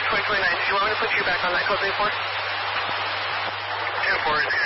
2029. Did you want me to put you back on that code 4? 10-4 is